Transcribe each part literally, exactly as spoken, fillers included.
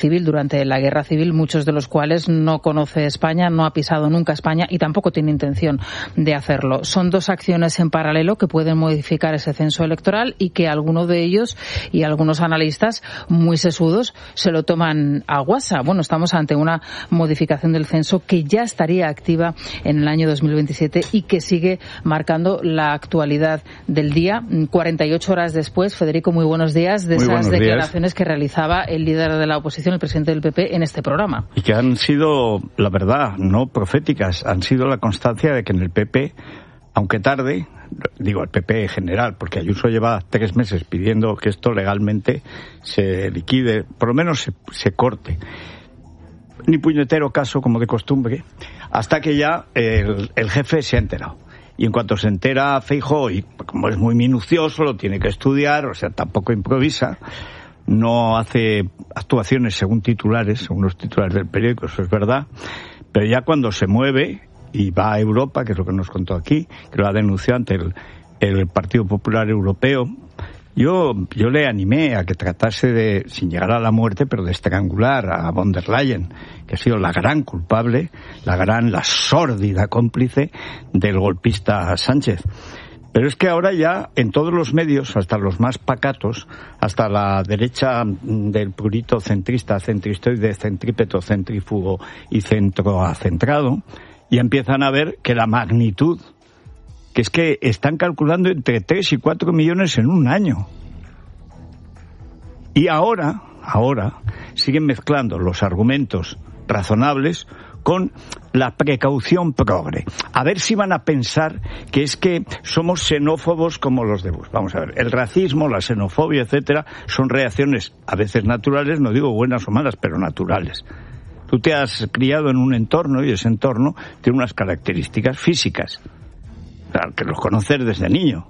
civil durante la guerra civil, muchos de los cuales no conoce España, no ha pisado nunca España y tampoco tiene intención de hacerlo. Son dos acciones en paralelo que pueden modificar ese censo electoral y que algunos de ellos y algunos analistas muy sesudos se lo toman a guasa. Bueno, estamos ante una modificación del censo que ya estaría activa en el año dos mil veintisiete y que sigue marcando la actualidad del día. cuarenta y ocho horas después, Federico, muy buenos días, de muy esas declaraciones días. que realizaba el líder de la oposición, el presidente del P P, en este programa. Y que han sido, la verdad, no proféticas, han sido la constancia de que en el P P, aunque tarde, digo el P P en general, porque Ayuso lleva tres meses pidiendo que esto legalmente se liquide, por lo menos se, se corte. Ni puñetero caso, como de costumbre, hasta que ya el, el jefe se ha enterado. Y en cuanto se entera Feijóo, y como es muy minucioso, lo tiene que estudiar, o sea, tampoco improvisa, no hace actuaciones según titulares, según los titulares del periódico, eso es verdad, pero ya cuando se mueve y va a Europa, que es lo que nos contó aquí, que lo ha denunciado ante el, el Partido Popular Europeo, yo, yo le animé a que tratase de, sin llegar a la muerte, pero de estrangular a von der Leyen, que ha sido la gran culpable, la gran, la sórdida cómplice del golpista Sánchez. Pero es que ahora ya en todos los medios, hasta los más pacatos, hasta la derecha del purito centrista, centristoide, centrípeto, centrífugo y centroacentrado, ya empiezan a ver que la magnitud, que es que están calculando entre tres y cuatro millones en un año. Y ahora, ahora, siguen mezclando los argumentos razonables con la precaución progre. A ver si van a pensar que es que somos xenófobos como los de Bush. Vamos a ver, el racismo, la xenofobia, etcétera, son reacciones a veces naturales, no digo buenas o malas, pero naturales. Tú te has criado en un entorno y ese entorno tiene unas características físicas, claro, que los conoces desde niño.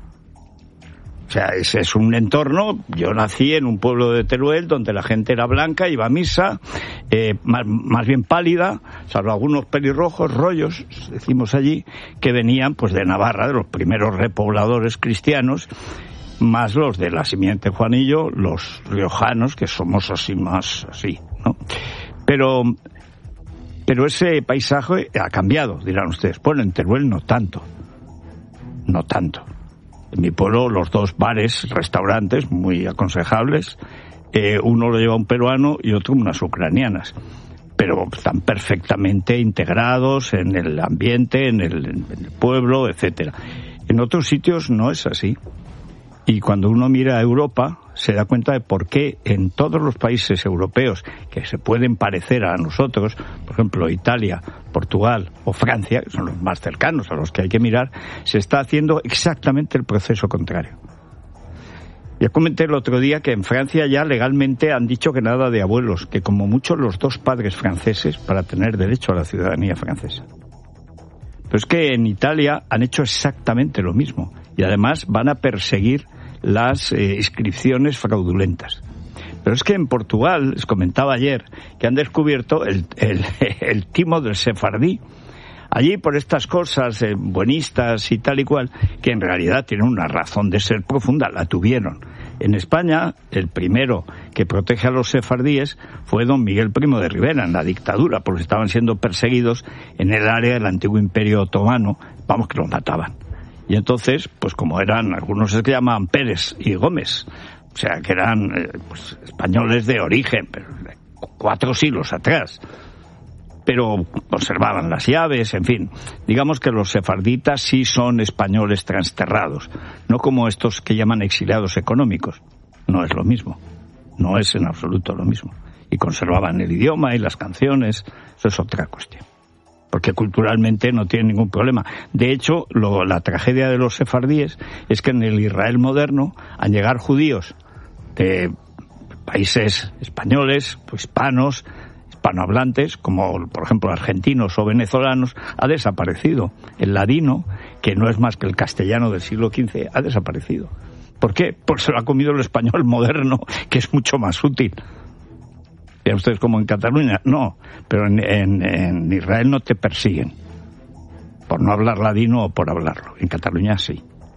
O sea, ese es un entorno. Yo nací en un pueblo de Teruel donde la gente era blanca, iba a misa, eh, más, más bien pálida, salvo algunos pelirrojos, rollos, decimos allí, que venían pues de Navarra, de los primeros repobladores cristianos, más los de la simiente Juanillo, los riojanos, que somos así más así, ¿no? Pero, pero ese paisaje ha cambiado, dirán ustedes. Bueno, en Teruel no tanto, no tanto. En mi pueblo, los dos bares, restaurantes muy aconsejables, eh, uno lo lleva un peruano y otro unas ucranianas, pero están perfectamente integrados en el ambiente, en el, en el pueblo, etcétera. En otros sitios no es así. Y cuando uno mira a Europa, se da cuenta de por qué en todos los países europeos que se pueden parecer a nosotros, por ejemplo Italia, Portugal o Francia, que son los más cercanos a los que hay que mirar, se está haciendo exactamente el proceso contrario. Ya comenté el otro día que en Francia ya legalmente han dicho que nada de abuelos, que como mucho los dos padres franceses para tener derecho a la ciudadanía francesa. Pero es que en Italia han hecho exactamente lo mismo y además van a perseguir las eh, inscripciones fraudulentas. Pero es que en Portugal, les comentaba ayer, que han descubierto el, el, el timo del sefardí. Allí, por estas cosas eh, buenistas y tal y cual, que en realidad tienen una razón de ser profunda, la tuvieron. En España, el primero que protege a los sefardíes fue don Miguel Primo de Rivera, en la dictadura, porque estaban siendo perseguidos en el área del antiguo Imperio Otomano, vamos, que los mataban. Y entonces, pues como eran, algunos se llamaban Pérez y Gómez, o sea, que eran eh, pues, españoles de origen, pero de cuatro siglos atrás, pero conservaban las llaves, en fin. Digamos que los sefarditas sí son españoles transterrados, no como estos que llaman exiliados económicos. No es lo mismo, no es en absoluto lo mismo. Y conservaban el idioma y las canciones, eso es otra cuestión. Porque culturalmente no tienen ningún problema. De hecho, lo, la tragedia de los sefardíes es que en el Israel moderno, al llegar judíos de países españoles, pues, hispanos, hispanohablantes, como por ejemplo argentinos o venezolanos, ha desaparecido. El ladino, que no es más que el castellano del siglo quince, ha desaparecido. ¿Por qué? Porque se lo ha comido el español moderno, que es mucho más útil. ¿Vean ustedes como en Cataluña? No, pero en, en, en Israel no te persiguen por no hablar ladino o por hablarlo. En Cataluña sí.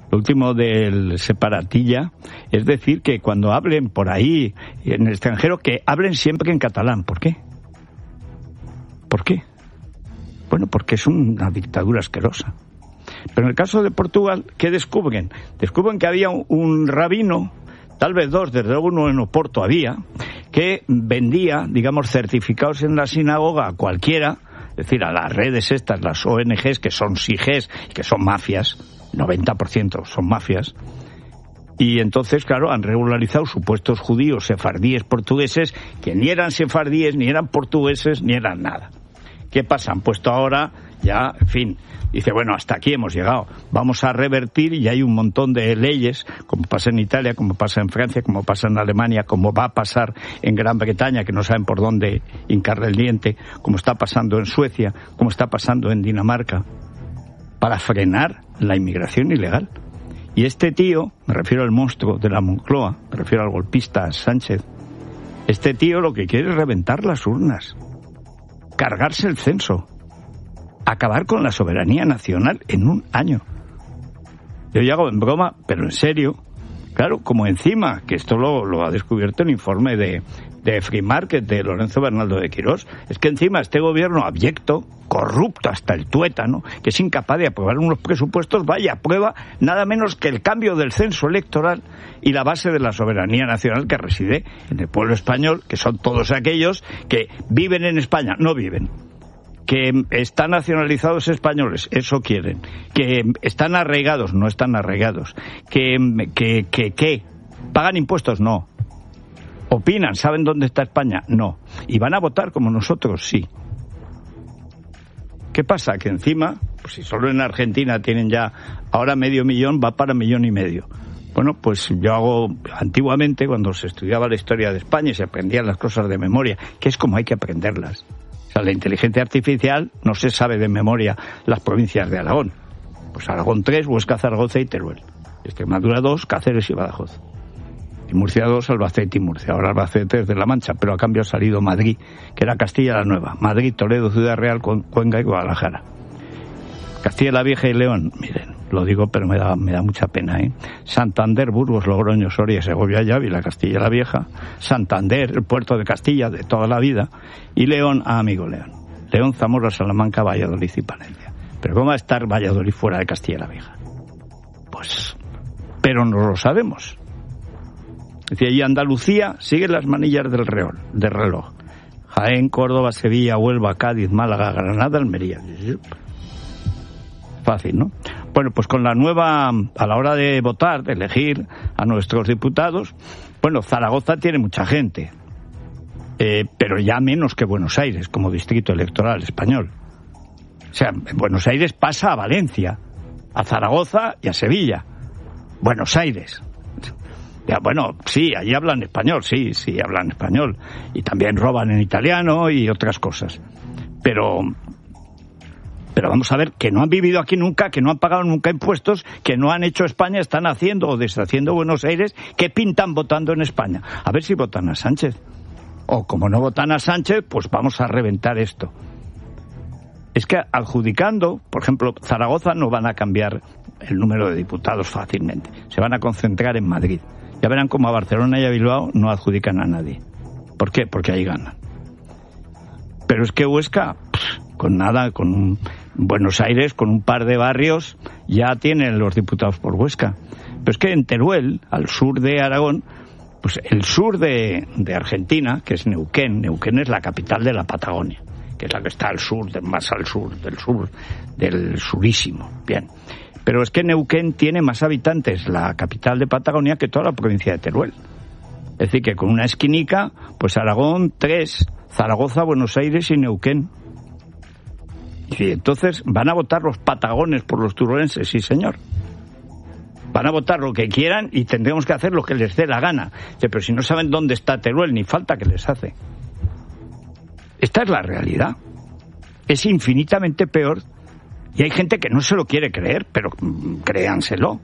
lo último del separatilla, es decir, que cuando hablen por ahí, en el extranjero, que hablen siempre en catalán. ¿Por qué? ¿Por qué? Bueno, porque es una dictadura asquerosa. Pero en el caso de Portugal, ¿qué descubren? Descubren que había un rabino, tal vez dos, desde luego uno en Oporto había, que vendía, digamos, certificados en la sinagoga a cualquiera, es decir, a las redes estas, las O N Ges, que son S I G E S, que son mafias, noventa por ciento son mafias, y entonces, claro, han regularizado supuestos judíos sefardíes portugueses, que ni eran sefardíes, ni eran portugueses, ni eran nada. ¿Qué pasa? Han puesto ahora ya, en fin, dice, bueno, hasta aquí hemos llegado, vamos a revertir, y hay un montón de leyes, como pasa en Italia, como pasa en Francia, como pasa en Alemania, como va a pasar en Gran Bretaña, que no saben por dónde hincarle el diente, como está pasando en Suecia, como está pasando en Dinamarca, para frenar la inmigración ilegal. Y este tío, me refiero al monstruo de la Moncloa, me refiero al golpista Sánchez, este tío lo que quiere es reventar las urnas, cargarse el censo, acabar con la soberanía nacional en un año. Yo ya hago en broma, pero en serio, claro, como encima, que esto lo, lo ha descubierto el informe de, de Free Market de Lorenzo Bernaldo de Quirós, es que encima este gobierno abyecto, corrupto hasta el tuétano, que es incapaz de aprobar unos presupuestos, vaya, aprueba nada menos que el cambio del censo electoral y la base de la soberanía nacional que reside en el pueblo español, que son todos aquellos que viven en España, no viven, que están nacionalizados españoles, eso quieren, que están arraigados, no están arraigados, que, que, que, que pagan impuestos, no, opinan, saben dónde está España, no, y van a votar como nosotros, sí. ¿Qué pasa? Que encima, pues si solo en Argentina tienen ya ahora medio millón, va para millón y medio. Bueno, pues yo hago, antiguamente, cuando se estudiaba la historia de España y se aprendían las cosas de memoria, que es como hay que aprenderlas. O sea, la inteligencia artificial no se sabe de memoria las provincias de Aragón. Pues Aragón tres, Huesca, Zaragoza y Teruel. Extremadura dos, Cáceres y Badajoz. Y Murcia dos, Albacete y Murcia. Ahora Albacete es de La Mancha, pero a cambio ha salido Madrid, que era Castilla la Nueva. Madrid, Toledo, Ciudad Real, Cuenca y Guadalajara. Castilla la Vieja y León, miren, lo digo, pero me da, me da mucha pena, ¿eh? Santander, Burgos, Logroño, Soria, Segovia y Ávila, Castilla la Vieja. Santander, el puerto de Castilla de toda la vida. Y León, ah, amigo León. León, Zamora, Salamanca, Valladolid y Palencia. Pero ¿cómo va a estar Valladolid fuera de Castilla la Vieja? Pues, pero no lo sabemos. Y Andalucía sigue las manillas del reloj, del reloj. Jaén, Córdoba, Sevilla, Huelva, Cádiz, Málaga, Granada, Almería. Fácil, ¿no? Bueno, pues con la nueva, a la hora de votar, de elegir a nuestros diputados, bueno, Zaragoza tiene mucha gente, eh, pero ya menos que Buenos Aires como distrito electoral español. O sea, Buenos Aires pasa a Valencia, a Zaragoza y a Sevilla. Buenos Aires. Ya, bueno, sí, allí hablan español, sí, sí, hablan español. Y también roban en italiano y otras cosas. Pero, pero vamos a ver, que no han vivido aquí nunca, que no han pagado nunca impuestos, que no han hecho España, están haciendo o deshaciendo Buenos Aires, que pintan votando en España. A ver si votan a Sánchez. O como no votan a Sánchez, pues vamos a reventar esto. Es que adjudicando, por ejemplo, Zaragoza no van a cambiar el número de diputados fácilmente. Se van a concentrar en Madrid. Ya verán como a Barcelona y a Bilbao no adjudican a nadie. ¿Por qué? Porque ahí ganan. Pero es que Huesca, pff, con nada, con un, Buenos Aires, con un par de barrios, ya tienen los diputados por Huesca. Pero es que en Teruel, al sur de Aragón, pues el sur de, de Argentina, que es Neuquén, Neuquén es la capital de la Patagonia, que es la que está al sur, de, más al sur, del sur, del surísimo. Bien. Pero es que Neuquén tiene más habitantes, la capital de Patagonia, que toda la provincia de Teruel. Es decir, que con una esquinica, pues Aragón, tres, Zaragoza, Buenos Aires y Neuquén. Y entonces, ¿van a votar los patagones por los turolenses? Sí, señor. Van a votar lo que quieran y tendremos que hacer lo que les dé la gana. Pero si no saben dónde está Teruel, ni falta que les hace. Esta es la realidad. Es infinitamente peor. Y hay gente que no se lo quiere creer, pero créanselo.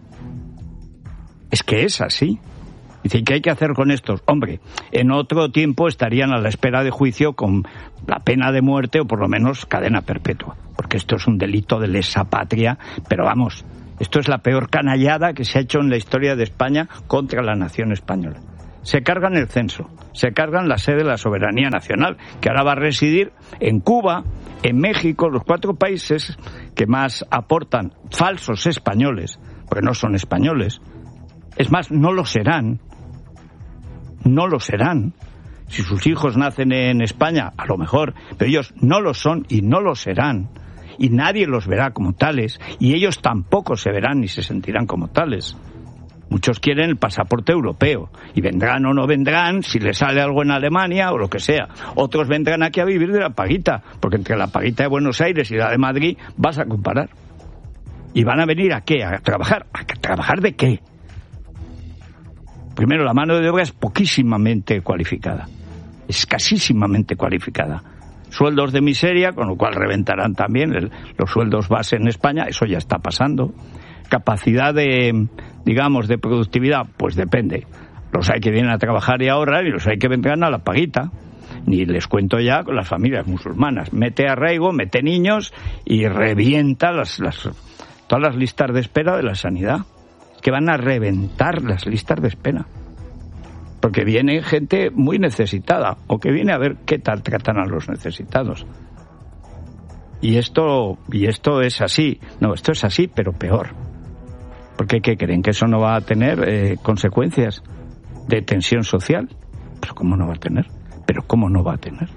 Es que es así. Dice, ¿qué hay que hacer con estos? Hombre, en otro tiempo estarían a la espera de juicio con la pena de muerte o por lo menos cadena perpetua. Porque esto es un delito de lesa patria, pero vamos, Esto es la peor canallada que se ha hecho en la historia de España contra la nación española. Se cargan el censo, se cargan la sede de la soberanía nacional, que ahora va a residir en Cuba, en México, los cuatro países que más aportan falsos españoles, porque no son españoles. Es más, no lo serán. No lo serán. Si sus hijos nacen en España, a lo mejor, pero ellos no lo son y no lo serán. Y nadie los verá como tales, y ellos tampoco se verán ni se sentirán como tales. Muchos quieren el pasaporte europeo, y vendrán o no vendrán, si les sale algo en Alemania o lo que sea. Otros vendrán aquí a vivir de la paguita, porque entre la paguita de Buenos Aires y la de Madrid vas a comparar. ¿Y van a venir a qué? ¿A trabajar? ¿A trabajar de qué? Primero, la mano de obra es poquísimamente cualificada, escasísimamente cualificada. Sueldos de miseria, con lo cual reventarán también el, los sueldos base en España, eso ya está pasando. Capacidad de, digamos, de productividad, pues depende. Los hay que vienen a trabajar y ahorrar, y los hay que vendrán a la paguita. Ni les cuento ya con las familias musulmanas. Mete arraigo, mete niños y revienta las, las, todas las listas de espera de la sanidad. Que van a reventar las listas de espera. Porque viene gente muy necesitada, o que viene a ver qué tal tratan a los necesitados. Y esto, y esto es así. No, esto es así, pero peor. Porque ¿qué creen? ¿Que eso no va a tener eh, consecuencias de tensión social? Pero ¿cómo no va a tener? Pero ¿cómo no va a tener?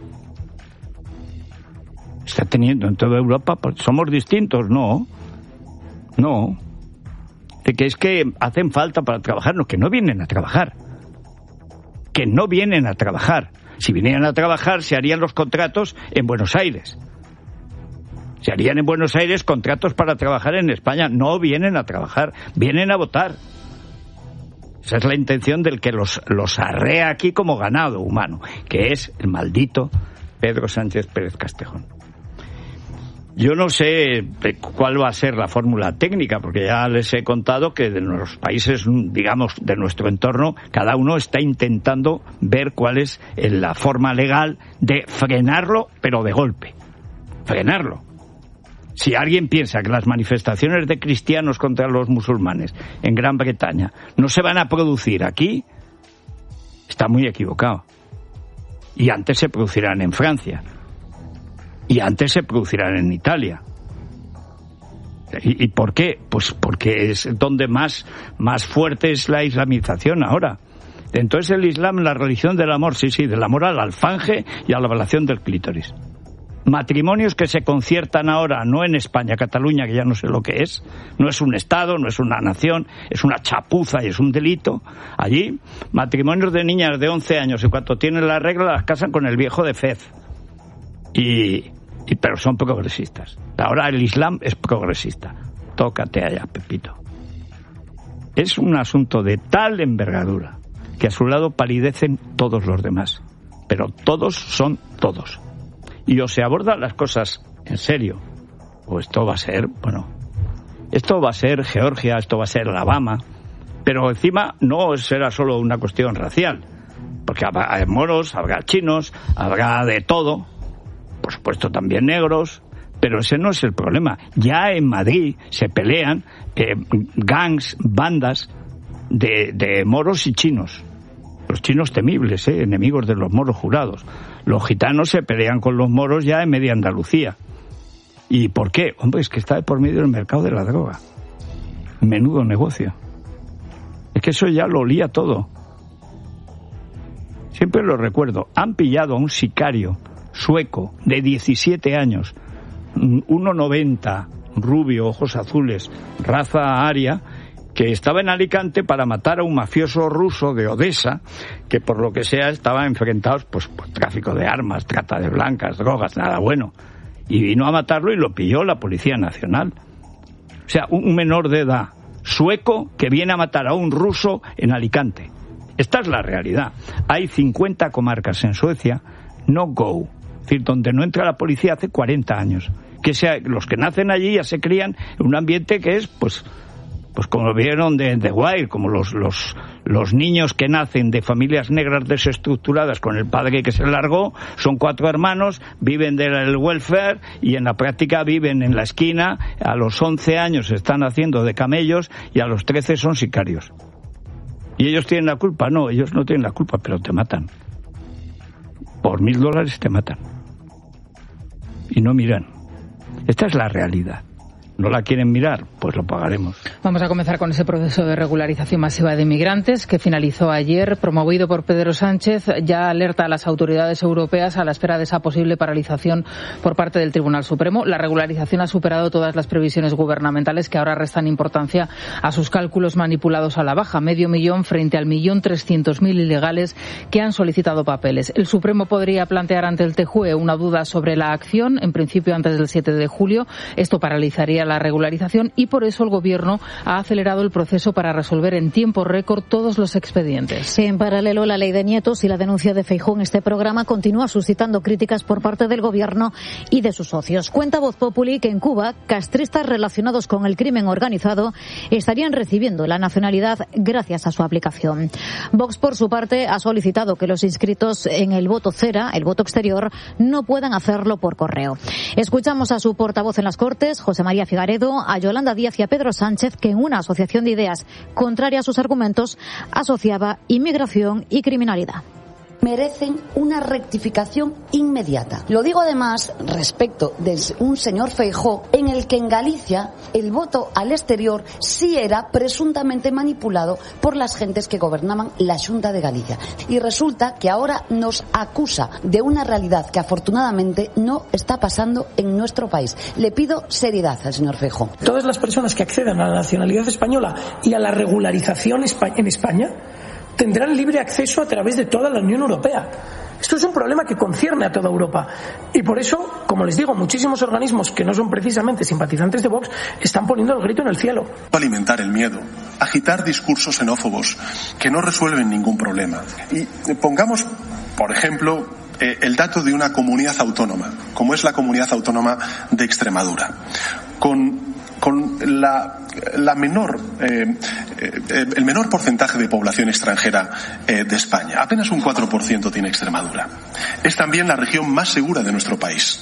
Está teniendo en toda Europa. ¿Somos distintos? No. No. De que es que hacen falta para trabajar, no, que no vienen a trabajar. Que no vienen a trabajar. Si vinieran a trabajar, se harían los contratos en Buenos Aires. Se harían en Buenos Aires contratos para trabajar en España. No vienen a trabajar, vienen a votar. Esa es la intención del que los, los arrea aquí como ganado humano, que es el maldito Pedro Sánchez Pérez Castejón. Yo no sé cuál va a ser la fórmula técnica, porque ya les he contado que de los países, digamos, de nuestro entorno, cada uno está intentando ver cuál es la forma legal de frenarlo, pero de golpe. Frenarlo. Si alguien piensa que las manifestaciones de cristianos contra los musulmanes en Gran Bretaña no se van a producir aquí, está muy equivocado. Y antes se producirán en Francia. Y antes se producirán en Italia. ¿Y, y por qué? Pues porque es donde más, más fuerte es la islamización ahora. Entonces el Islam, la religión del amor, sí, sí, del amor al alfanje y a la ablación del clítoris. Matrimonios que se conciertan ahora, no en España, Cataluña, que ya no sé lo que es, no es un Estado, no es una nación, es una chapuza y es un delito. Allí, matrimonios de niñas de once años, y cuando tienen la regla las casan con el viejo de Fez. Y, y pero son progresistas. Ahora el Islam es progresista. Tócate allá, Pepito. Es un asunto de tal envergadura que a su lado palidecen todos los demás. Pero todos son todos. Y o se abordan las cosas en serio, o esto va a ser, bueno, esto va a ser Georgia, esto va a ser Alabama, pero encima no será solo una cuestión racial, porque habrá moros, habrá chinos, habrá de todo, por supuesto también negros, pero ese no es el problema. Ya en Madrid se pelean eh, gangs, bandas de, de moros y chinos. Los chinos temibles, ¿eh? Enemigos de los moros jurados. Los gitanos se pelean con los moros ya en media Andalucía. ¿Y por qué? Hombre, es que está de por medio el mercado de la droga. Menudo negocio. Es que eso ya lo olía todo. Siempre lo recuerdo. Han pillado a un sicario sueco de diecisiete años, uno noventa, rubio, ojos azules, raza aria, que estaba en Alicante para matar a un mafioso ruso de Odessa, que por lo que sea estaban enfrentados pues por tráfico de armas, trata de blancas, drogas, nada bueno. Y vino a matarlo y lo pilló la Policía Nacional. O sea, un menor de edad sueco que viene a matar a un ruso en Alicante. Esta es la realidad. Hay cincuenta comarcas en Suecia no go, es decir, donde no entra la policía hace cuarenta años. Que sea, los que nacen allí ya se crían en un ambiente que es, pues, Pues como vieron de The Wire, como los, los, los niños que nacen de familias negras desestructuradas con el padre que se largó, son cuatro hermanos, viven del welfare y en la práctica viven en la esquina, a los once años están haciendo de camellos y a los trece son sicarios. ¿Y ellos tienen la culpa? No, ellos no tienen la culpa, pero te matan. Por mil dólares te matan. Y no miran. Esta es la realidad. ¿No la quieren mirar? Pues lo pagaremos. Vamos a comenzar con ese proceso de regularización masiva de inmigrantes que finalizó ayer, promovido por Pedro Sánchez. Ya alerta a las autoridades europeas a la espera de esa posible paralización por parte del Tribunal Supremo. La regularización ha superado todas las previsiones gubernamentales que ahora restan importancia a sus cálculos manipulados a la baja. Medio millón frente al millón trescientos mil ilegales que han solicitado papeles. El Supremo podría plantear ante el T J U E una duda sobre la acción, en principio antes del siete de julio. Esto paralizaría la regularización y por eso el Gobierno ha acelerado el proceso para resolver en tiempo récord todos los expedientes. En paralelo, la ley de nietos y la denuncia de Feijóo en este programa continúa suscitando críticas por parte del Gobierno y de sus socios. Cuenta Voz Populi que en Cuba, castristas relacionados con el crimen organizado estarían recibiendo la nacionalidad gracias a su aplicación. Vox, por su parte, ha solicitado que los inscritos en el voto cera, el voto exterior, no puedan hacerlo por correo. Escuchamos a su portavoz en las Cortes, José María Figaredo, a Yolanda Díaz y a Pedro Sánchez, que en una asociación de ideas contraria a sus argumentos asociaba inmigración y criminalidad. Merecen una rectificación inmediata. Lo digo además respecto de un señor Feijóo, en el que en Galicia el voto al exterior sí era presuntamente manipulado por las gentes que gobernaban la Xunta de Galicia. Y resulta que ahora nos acusa de una realidad que afortunadamente no está pasando en nuestro país. Le pido seriedad al señor Feijóo. Todas las personas que accedan a la nacionalidad española y a la regularización en España tendrán libre acceso a través de toda la Unión Europea. Esto es un problema que concierne a toda Europa. Y por eso, como les digo, muchísimos organismos que no son precisamente simpatizantes de Vox están poniendo el grito en el cielo. Alimentar el miedo, agitar discursos xenófobos que no resuelven ningún problema. Y pongamos, por ejemplo, eh, el dato de una comunidad autónoma, como es la comunidad autónoma de Extremadura, con con la, la menor, eh, eh, el menor porcentaje de población extranjera eh, de España. Apenas un cuatro por ciento tiene Extremadura. Es también la región más segura de nuestro país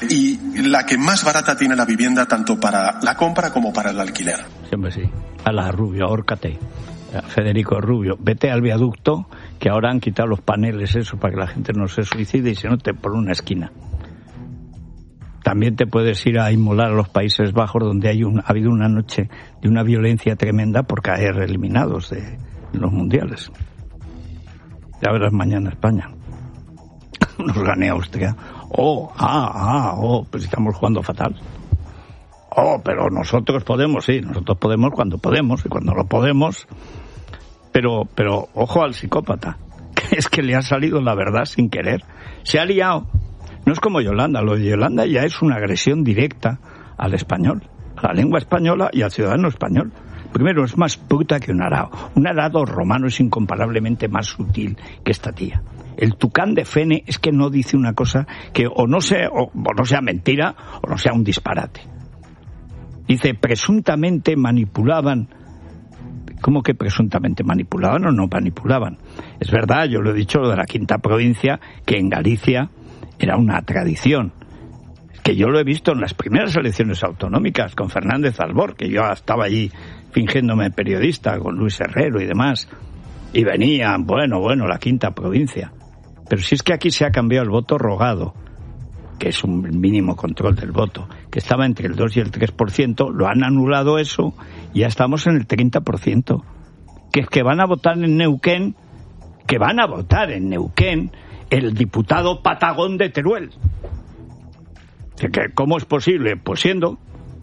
y la que más barata tiene la vivienda tanto para la compra como para el alquiler. Siempre sí. A la Rubio, ahórcate. Federico Rubio, vete al viaducto, que ahora han quitado los paneles eso para que la gente no se suicide y se note por una esquina. También te puedes ir a inmolar a los Países Bajos, donde hay un, ha habido una noche de una violencia tremenda por caer eliminados de, de los mundiales. Ya verás mañana España. Nos gane Austria. Oh, ah, ah, oh, pues estamos jugando fatal. Oh, pero nosotros podemos, sí, nosotros podemos cuando podemos y cuando no podemos. Pero, pero, ojo al psicópata, que es que le ha salido la verdad sin querer. Se ha liado. No es como Yolanda, lo de Yolanda ya es una agresión directa al español, a la lengua española y al ciudadano español. Primero, es más puta que un arao. Un arado romano es incomparablemente más sutil que esta tía. El tucán de Fene es que no dice una cosa que o no sea, o, o no sea mentira o no sea un disparate. Dice, presuntamente manipulaban. ¿Cómo que presuntamente manipulaban o no manipulaban? Es verdad, yo lo he dicho, lo de la quinta provincia, que en Galicia era una tradición, que yo lo he visto en las primeras elecciones autonómicas con Fernández Albor, que yo estaba allí fingiéndome periodista con Luis Herrero y demás, y venían, bueno, bueno, la quinta provincia. Pero si es que aquí se ha cambiado el voto rogado, que es un mínimo control del voto, que estaba entre el dos y el tres por ciento, lo han anulado eso, y ya estamos en el treinta por ciento. Que es que van a votar en Neuquén, que van a votar en Neuquén, el diputado Patagón de Teruel. ¿Cómo es posible? Pues siendo.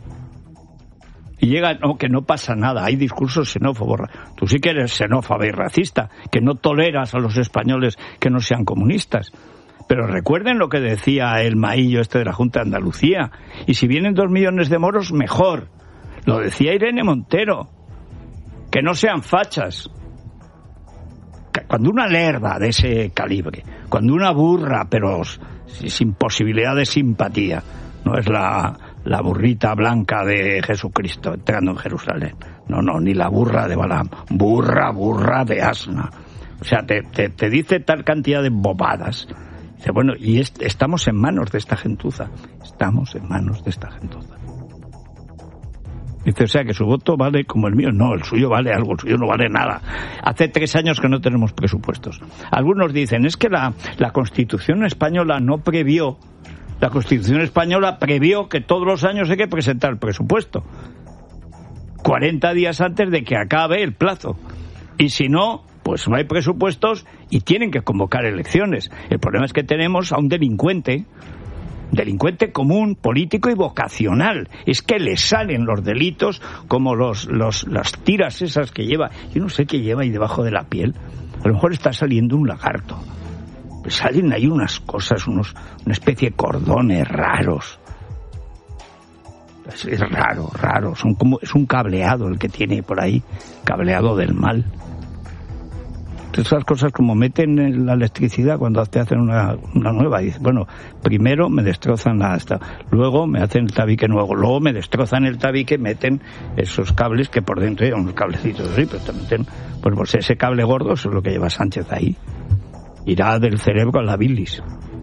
Y llega, no, que no pasa nada, hay discursos xenófobos. Tú sí que eres xenófobo y racista, que no toleras a los españoles que no sean comunistas. Pero recuerden lo que decía el maillo este de la Junta de Andalucía. Y si vienen dos millones de moros, mejor. Lo decía Irene Montero. Que no sean fachas. Cuando una lerda de ese calibre, cuando una burra, pero sin posibilidad de simpatía, no es la, la burrita blanca de Jesucristo entrando en Jerusalén, No, no, ni la burra de Balaam. Burra, burra de asna. O sea, te, te, te dice tal cantidad de bobadas. Dice, bueno, y est- estamos en manos de esta gentuza. Estamos en manos de esta gentuza. Dice, o sea, que su voto vale como el mío. No, el suyo vale algo, el suyo no vale nada. Hace tres años que no tenemos presupuestos. Algunos dicen, es que la, la Constitución española no previó, la Constitución española previó que todos los años hay que presentar el presupuesto. cuarenta días antes de que acabe el plazo. Y si no, pues no hay presupuestos y tienen que convocar elecciones. El problema es que tenemos a un delincuente, delincuente común, político y vocacional. Es que le salen los delitos como los, los, las tiras esas que lleva. Yo no sé qué lleva ahí debajo de la piel. A lo mejor está saliendo un lagarto. Pues salen ahí unas cosas, unos, una especie de cordones raros. Es, es raro, raro. Son como, es un cableado el que tiene por ahí, cableado del mal. Esas cosas como meten la electricidad cuando te hacen una, una nueva. Y dices, bueno, primero me destrozan la esta, luego me hacen el tabique nuevo, luego me destrozan el tabique, meten esos cables que por dentro hay unos cablecitos así, pero te meten, pues, pues ese cable gordo, eso es lo que lleva Sánchez ahí. Irá del cerebro a la bilis.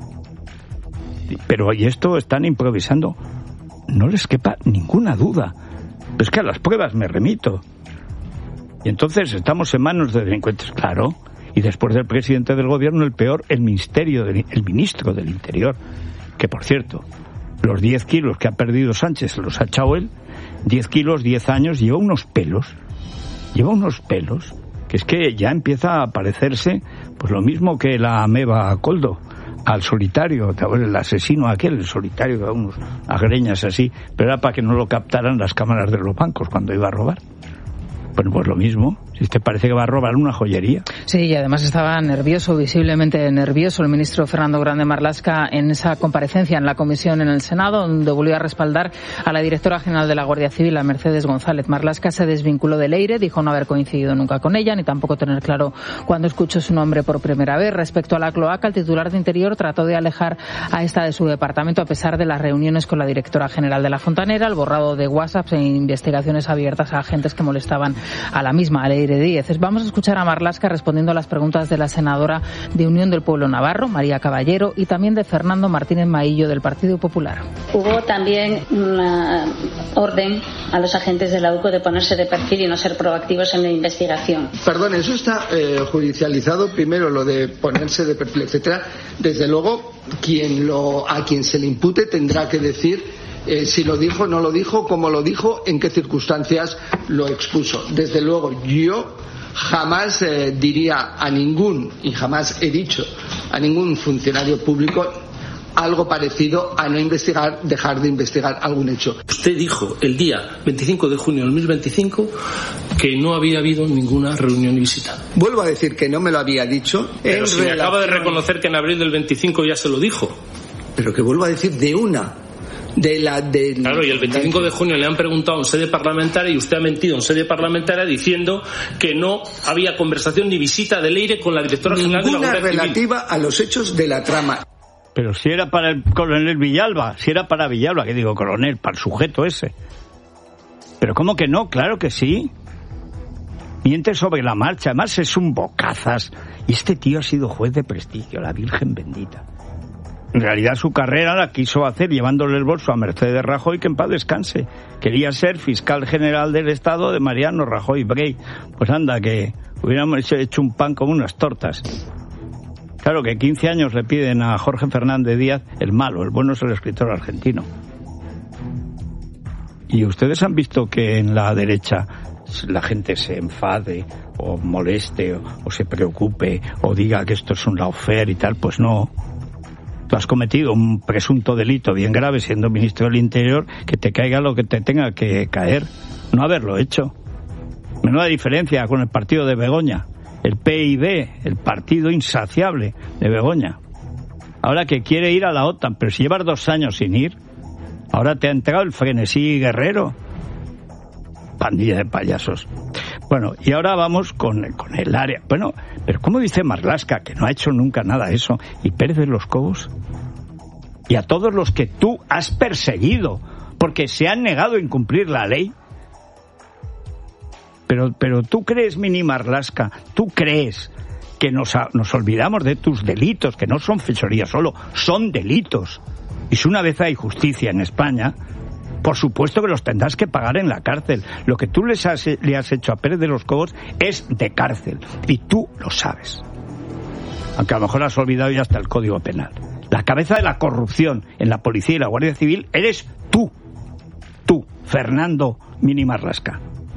Pero y esto están improvisando. No les quepa ninguna duda. Pero es que a las pruebas me remito. Y entonces estamos en manos de delincuentes, claro. Y después del presidente del gobierno, el peor, el ministerio, del, el ministro del Interior. Que, por cierto, los diez kilos que ha perdido Sánchez los ha echado él. diez kilos, diez años, lleva unos pelos. Lleva unos pelos. Que es que ya empieza a parecerse, pues lo mismo que la ameba Coldo, al solitario, el asesino aquel, el solitario, que da unos agreñas así. Pero era para que no lo captaran las cámaras de los bancos cuando iba a robar. Bueno, pues lo mismo. Si te parece que va a robar una joyería. Sí, y además estaba nervioso, visiblemente nervioso, el ministro Fernando Grande Marlaska en esa comparecencia en la comisión en el Senado, donde volvió a respaldar a la directora general de la Guardia Civil, a Mercedes González. Marlaska se desvinculó del EIRE, dijo no haber coincidido nunca con ella, ni tampoco tener claro cuándo escuchó su nombre por primera vez. Respecto a la cloaca, el titular de Interior trató de alejar a esta de su departamento a pesar de las reuniones con la directora general de la Fontanera, el borrado de WhatsApp e investigaciones abiertas a agentes que molestaban a la misma, a Leire Díez. Vamos a escuchar a Marlaska respondiendo a las preguntas de la senadora de Unión del Pueblo Navarro, María Caballero, y también de Fernando Martínez Maillo, del Partido Popular. Hubo también una orden a los agentes de la U C O de ponerse de perfil y no ser proactivos en la investigación. Perdón, eso está eh, judicializado, primero lo de ponerse de perfil, etcétera. Desde luego, quien lo, a quien se le impute tendrá que decir Eh, si lo dijo, no lo dijo, cómo lo dijo, en qué circunstancias lo expuso. Desde luego, yo jamás eh, diría a ningún, y jamás he dicho a ningún funcionario público algo parecido a no investigar, dejar de investigar algún hecho. Usted dijo el día veinticinco de junio de dos mil veinticinco que no había habido ninguna reunión y visita. Vuelvo a decir que no me lo había dicho. Pero si relación... me acaba de reconocer que en abril del veinticinco ya se lo dijo. Pero que vuelvo a decir de una. De la, de claro, y el veinticinco de junio le han preguntado en sede parlamentaria y usted ha mentido en sede parlamentaria diciendo que no había conversación ni visita de Leire con la directora general de la Guardia Civil. Ninguna relativa a los hechos de la trama. Pero si era para el coronel Villalba, si era para Villalba, que digo coronel, para el sujeto ese. Pero ¿cómo que no? Claro que sí. Miente sobre la marcha, además es un bocazas. Y este tío ha sido juez de prestigio, la Virgen bendita. En realidad su carrera la quiso hacer llevándole el bolso a Mercedes Rajoy, que en paz descanse. Quería ser fiscal general del Estado de Mariano Rajoy Brey. Pues anda, que hubiéramos hecho un pan como unas tortas. Claro que quince años le piden a Jorge Fernández Díaz, el malo, el bueno es el escritor argentino. Y ustedes han visto que en la derecha la gente se enfade o moleste o, o se preocupe o diga que esto es un lawfare y tal, pues no. Tú has cometido un presunto delito bien grave siendo ministro del Interior, que te caiga lo que te tenga que caer, no haberlo hecho. Menuda diferencia con el partido de Begoña, el P I B, el partido insaciable de Begoña. Ahora que quiere ir a la OTAN, pero si llevas dos años sin ir, ahora te ha entregado el frenesí guerrero. Pandilla de payasos. Bueno, y ahora vamos con, con el área. Bueno, pero ¿cómo dice Marlaska que no ha hecho nunca nada eso? Y Pérez los Cobos. Y a todos los que tú has perseguido porque se han negado a incumplir la ley. Pero, pero tú crees, Mini Marlaska, tú crees que nos, nos olvidamos de tus delitos, que no son fechorías solo, son delitos. Y si una vez hay justicia en España, por supuesto que los tendrás que pagar en la cárcel. Lo que tú les has, le has hecho a Pérez de los Cobos es de cárcel. Y tú lo sabes. Aunque a lo mejor has olvidado ya hasta el Código Penal. La cabeza de la corrupción en la policía y la Guardia Civil eres tú. Tú, Fernando Mini Marlaska.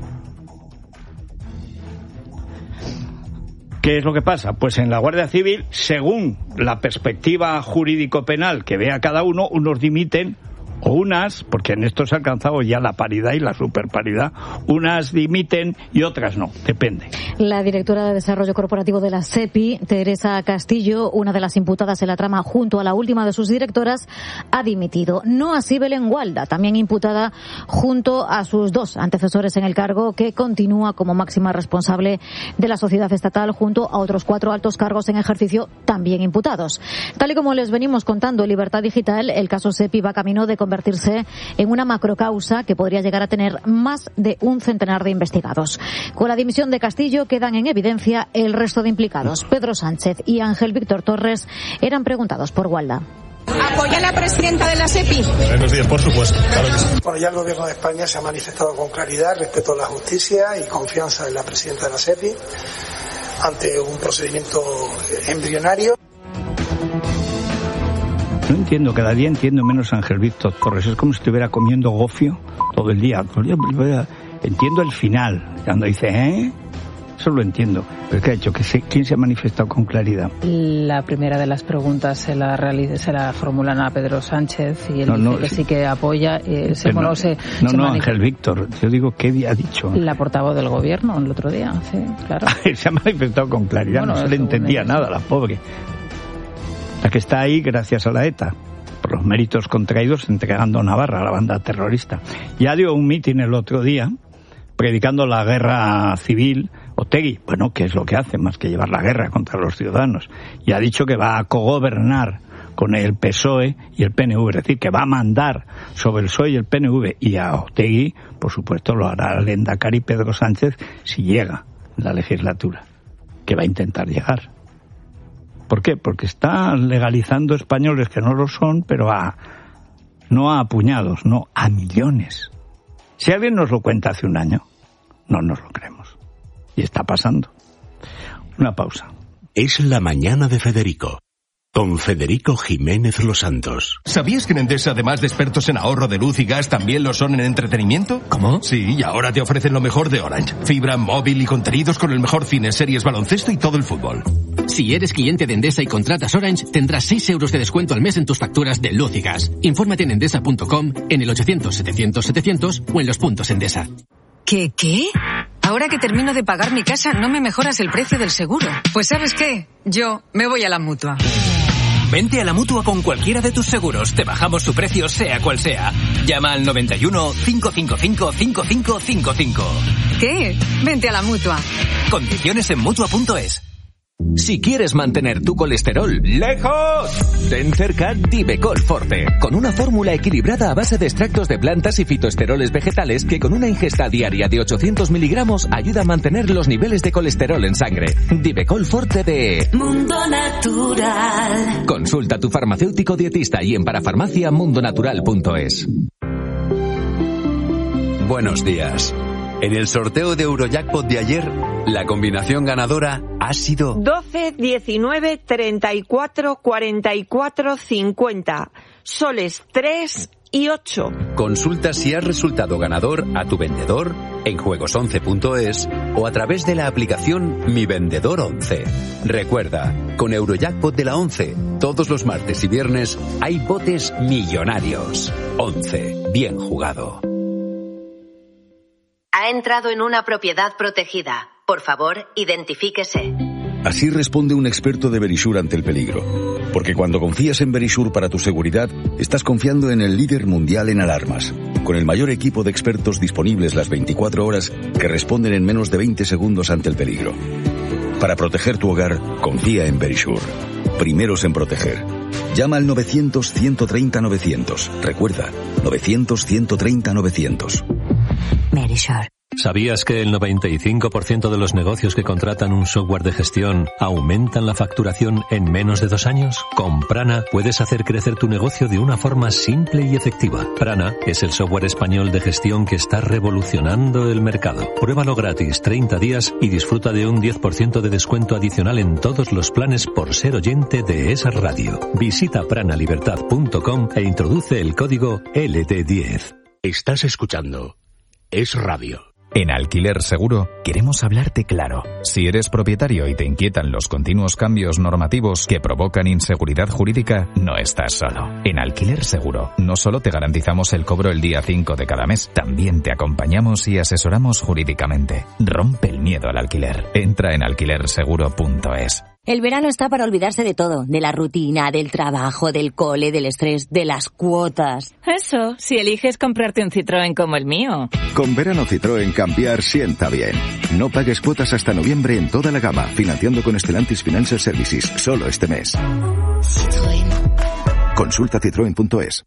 ¿Qué es lo que pasa? Pues en la Guardia Civil, según la perspectiva jurídico-penal que vea cada uno, unos dimiten, o unas, porque en esto se ha alcanzado ya la paridad y la superparidad, unas dimiten y otras no, depende. La directora de Desarrollo Corporativo de la SEPI, Teresa Castillo, una de las imputadas en la trama junto a la última de sus directoras, ha dimitido. No así Belén Gualda, también imputada junto a sus dos antecesores en el cargo, que continúa como máxima responsable de la sociedad estatal junto a otros cuatro altos cargos en ejercicio también imputados. Tal y como les venimos contando en Libertad Digital, el caso SEPI va camino de convertirse en una macrocausa que podría llegar a tener más de un centenar de investigados. Con la dimisión de Castillo quedan en evidencia el resto de implicados. Pedro Sánchez y Ángel Víctor Torres eran preguntados por Gualda. ¿Apoya a la presidenta de la SEPI? Buenos días, por supuesto. Claro que sí. Bueno, ya el Gobierno de España se ha manifestado con claridad respecto a la justicia y confianza en la presidenta de la SEPI ante un procedimiento embrionario. No entiendo, cada día entiendo menos a Ángel Víctor Torres. Es como si estuviera comiendo gofio todo el día. Entiendo el final, cuando dice, ¿eh? Eso lo entiendo. Pero ¿qué ha hecho? ¿Quién se ha manifestado con claridad? La primera de las preguntas se la, realiza, se la formulan a Pedro Sánchez y él no, dice no, que sí que apoya. Eh, se, bueno, no, se, no, se no Ángel Víctor. Yo digo, ¿qué día ha dicho? La portavoz del Gobierno el otro día, sí, claro. Se ha manifestado con claridad, bueno, no se le entendía nada, la pobre. La que está ahí gracias a la ETA, por los méritos contraídos entregando a Navarra, a la banda terrorista. Ya dio un mitin el otro día, predicando la guerra civil. Otegi, bueno, ¿qué es lo que hace? Más que llevar la guerra contra los ciudadanos. Y ha dicho que va a cogobernar con el P S O E y el P N V, es decir, que va a mandar sobre el P S O E y el P N V. Y a Otegi, por supuesto, lo hará el Lehendakari Pedro Sánchez si llega en la legislatura, que va a intentar llegar. ¿Por qué? Porque está legalizando españoles que no lo son, pero a no a puñados, no, a millones. Si alguien nos lo cuenta hace un año, no nos lo creemos. Y está pasando. Una pausa. Es la mañana de Federico, con Federico Jiménez Los Santos. ¿Sabías que en Endesa, además de expertos en ahorro de luz y gas, también lo son en entretenimiento? ¿Cómo? Sí, y ahora te ofrecen lo mejor de Orange. Fibra, móvil y contenidos con el mejor cine, series, baloncesto y todo el fútbol. Si eres cliente de Endesa y contratas Orange, tendrás seis euros de descuento al mes en tus facturas de luz y gas. Infórmate en endesa punto com, en el ochocientos setecientos setecientos o en los puntos Endesa. ¿Qué, qué? Ahora que termino de pagar mi casa, ¿no me mejoras el precio del seguro? Pues ¿sabes qué? Yo me voy a la Mutua. Vente a la Mutua con cualquiera de tus seguros. Te bajamos su precio, sea cual sea. Llama al noventa y uno, cinco cinco cinco, cinco cinco cinco cinco. ¿Qué? Vente a la Mutua. Condiciones en Mutua punto es. Si quieres mantener tu colesterol lejos, ten cerca Divecol Forte, con una fórmula equilibrada a base de extractos de plantas y fitoesteroles vegetales que con una ingesta diaria de ochocientos miligramos ayuda a mantener los niveles de colesterol en sangre. Divecol Forte de Mundo Natural. Consulta a tu farmacéutico dietista y en parafarmacia mundo natural punto es. Buenos días. En el sorteo de Eurojackpot de ayer, la combinación ganadora ha sido doce, diecinueve, treinta y cuatro, cuarenta y cuatro, cincuenta. Soles tres y ocho. Consulta si has resultado ganador a tu vendedor en juegos once punto es o a través de la aplicación Mi Vendedor once. Recuerda, con Eurojackpot de la once, todos los martes y viernes hay botes millonarios. once. Bien jugado. Ha entrado en una propiedad protegida. Por favor, identifíquese. Así responde un experto de Verisure ante el peligro. Porque cuando confías en Verisure para tu seguridad, estás confiando en el líder mundial en alarmas. Con el mayor equipo de expertos disponibles las veinticuatro horas que responden en menos de veinte segundos ante el peligro. Para proteger tu hogar, confía en Verisure. Primeros en proteger. Llama al novecientos, ciento treinta, novecientos. Recuerda, novecientos, ciento treinta, novecientos. Verisure. ¿Sabías que el noventa y cinco por ciento de los negocios que contratan un software de gestión aumentan la facturación en menos de dos años? Con Prana puedes hacer crecer tu negocio de una forma simple y efectiva. Prana es el software español de gestión que está revolucionando el mercado. Pruébalo gratis treinta días y disfruta de un diez por ciento de descuento adicional en todos los planes por ser oyente de esa radio. Visita pranalibertad punto com e introduce el código L D diez. Estás escuchando Es Radio. En Alquiler Seguro queremos hablarte claro. Si eres propietario y te inquietan los continuos cambios normativos que provocan inseguridad jurídica, no estás solo. En Alquiler Seguro no solo te garantizamos el cobro el día cinco de cada mes, también te acompañamos y asesoramos jurídicamente. Rompe el miedo al alquiler. Entra en alquiler seguro punto es. El verano está para olvidarse de todo, de la rutina, del trabajo, del cole, del estrés, de las cuotas. Eso, si eliges comprarte un Citroën como el mío. Con verano Citroën cambiar sienta bien. No pagues cuotas hasta noviembre en toda la gama, financiando con Stellantis Financial Services, solo este mes. Citroën. Consulta citroen punto es.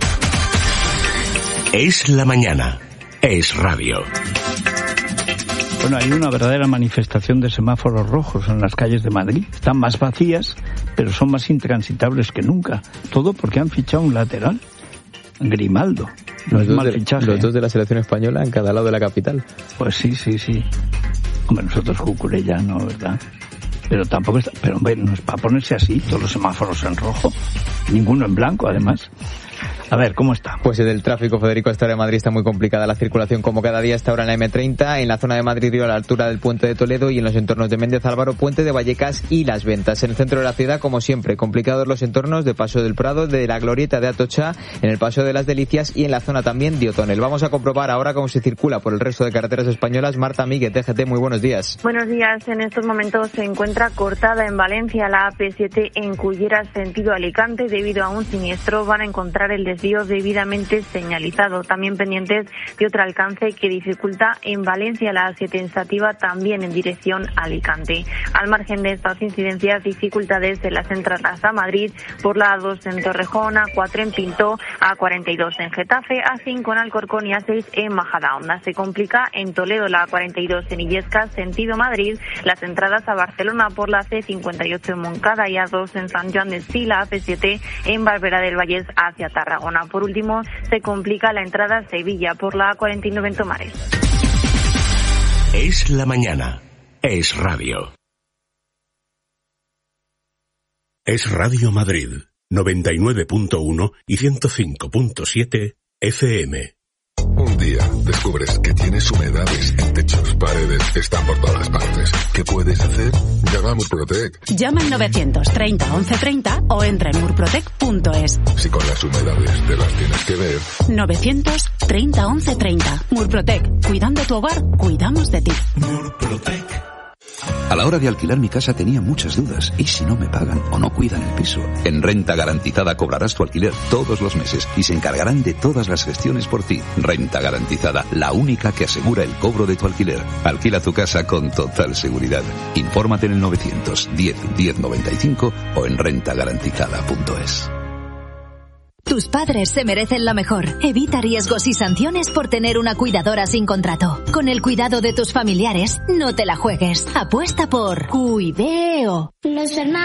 Es la mañana. Es Radio. Bueno, hay una verdadera manifestación de semáforos rojos en las calles de Madrid. Están más vacías, pero son más intransitables que nunca. Todo porque han fichado un lateral. Grimaldo. No es mal fichaje. Los dos de la selección española en cada lado de la capital. Pues sí, sí, sí. Hombre, nosotros Cucurella no, ¿verdad? Pero tampoco está... Pero hombre, no es para ponerse así, todos los semáforos en rojo. Ninguno en blanco, además. A ver, ¿cómo está? Pues el tráfico, Federico, esta hora de Madrid está muy complicada la circulación como cada día. Está ahora en la eme treinta, en la zona de Madrid-Río a la altura del Puente de Toledo y en los entornos de Méndez Álvaro, Puente de Vallecas y Las Ventas. En el centro de la ciudad, como siempre, complicados los entornos de Paso del Prado, de la Glorieta de Atocha, en el Paso de las Delicias y en la zona también de O'Tonel. Vamos a comprobar ahora cómo se circula por el resto de carreteras españolas. Marta Míguez, T G T, muy buenos días. Buenos días. En estos momentos se encuentra cortada en Valencia la A P siete en Culleras, sentido Alicante. Debido a un siniestro van a encontrar el desvío debidamente señalizado. También pendientes de otro alcance que dificulta en Valencia la A siete en Sativa, también en dirección Alicante. Al margen de estas incidencias, dificultades en las entradas a Madrid por la A dos en Torrejón, A cuatro en Pinto, A cuarenta y dos en Getafe, A cinco en Alcorcón y A seis en Majadahonda. Se complica en Toledo la A cuarenta y dos en Illescas, sentido Madrid, las entradas a Barcelona por la C cincuenta y ocho en Moncada y A dos en San Joan de Espí, la A P siete en Barberá del Vallés hacia Tarragona. Por último, se complica la entrada a Sevilla por la A cuarenta y nueve en Tomares. Es la mañana. Es Radio. Es Radio Madrid, noventa y nueve punto uno y ciento cinco punto siete F M. Un día descubres que tienes humedades en techos, paredes, están por todas partes. ¿Qué puedes hacer? Llama a Murprotec. Llama al novecientos treinta once treinta o entra en murprotec punto es. Si con las humedades te las tienes que ver. novecientos treinta once treinta. Murprotec. Cuidando tu hogar, cuidamos de ti. Murprotec. A la hora de alquilar mi casa tenía muchas dudas. ¿Y si no me pagan o no cuidan el piso? En Renta Garantizada cobrarás tu alquiler todos los meses y se encargarán de todas las gestiones por ti. Renta Garantizada, la única que asegura el cobro de tu alquiler. Alquila tu casa con total seguridad. Infórmate en el novecientos diez diez noventa y cinco o en renta garantizada punto es. Tus padres se merecen lo mejor. Evita riesgos y sanciones por tener una cuidadora sin contrato. Con el cuidado de tus familiares, no te la juegues. Apuesta por Cuideo. Los hermanos